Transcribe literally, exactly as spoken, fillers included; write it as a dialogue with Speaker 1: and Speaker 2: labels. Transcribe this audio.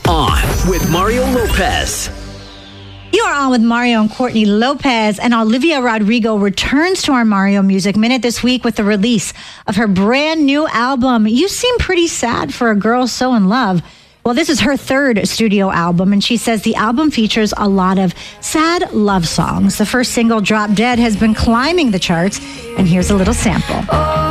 Speaker 1: On with Mario Lopez.
Speaker 2: You are on with Mario and Courtney Lopez, and Olivia Rodrigo returns to our Mario Music Minute this week with the release of her brand new album. You seem pretty sad for a girl so in love. Well, this is her third studio album, and she says the album features a lot of sad love songs. The first single, Drop Dead, has been climbing the charts, and here's a little sample.